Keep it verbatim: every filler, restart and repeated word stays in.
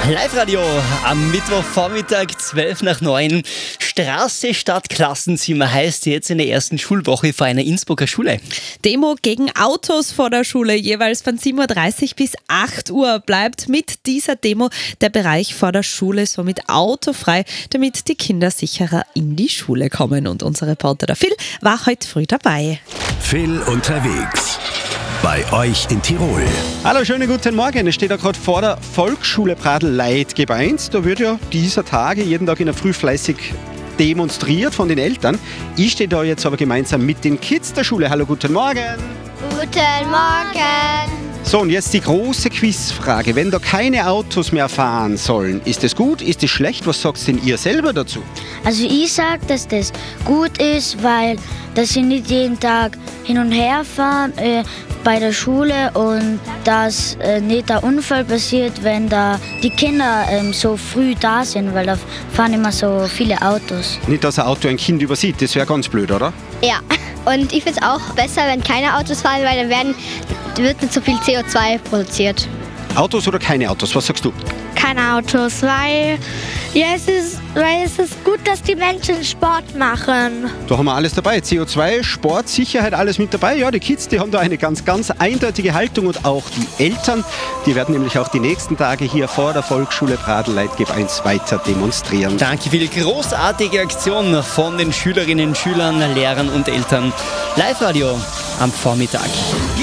Live-Radio am Mittwochvormittag, zwölf nach neun. Straße statt Klassenzimmer heißt jetzt in der ersten Schulwoche vor einer Innsbrucker Schule. Demo gegen Autos vor der Schule, jeweils von sieben Uhr dreißig bis acht Uhr bleibt mit dieser Demo der Bereich vor der Schule somit autofrei, damit die Kinder sicherer in die Schule kommen. Und unser Reporter, der Phil, war heute früh dabei. Phil unterwegs. Bei euch in Tirol. Hallo, schönen guten Morgen. Ich stehe da gerade vor der Volksschule Pradl-Leitgeb eins. Da wird ja dieser Tage jeden Tag in der Früh fleißig demonstriert von den Eltern. Ich stehe da jetzt aber gemeinsam mit den Kids der Schule. Hallo, guten Morgen. Guten Morgen. So, und jetzt die große Quizfrage. Wenn da keine Autos mehr fahren sollen, ist das gut, ist das schlecht? Was sagt denn ihr selber dazu? Also ich sage, dass das gut ist, weil dass sie nicht jeden Tag hin und her fahren äh, bei der Schule und dass äh, nicht der Unfall passiert, wenn da die Kinder ähm, so früh da sind, weil da fahren immer so viele Autos. Nicht, dass ein Auto ein Kind übersieht, das wäre ganz blöd, oder? Ja, und ich finde es auch besser, wenn keine Autos fahren, weil dann werden, wird nicht so viel C O zwei produziert. Autos oder keine Autos, was sagst du? Keine Autos, weil, ja, es ist, weil es ist gut, dass die Menschen Sport machen. Da haben wir alles dabei. C O zwei, Sport, Sicherheit, alles mit dabei. Ja, die Kids, die haben da eine ganz, ganz eindeutige Haltung und auch die Eltern. Die werden nämlich auch die nächsten Tage hier vor der Volksschule Pradl-Leitgeb eins weiter demonstrieren. Danke, Phil. Großartige Aktion von den Schülerinnen, Schülern, Lehrern und Eltern. Live-Radio am Vormittag.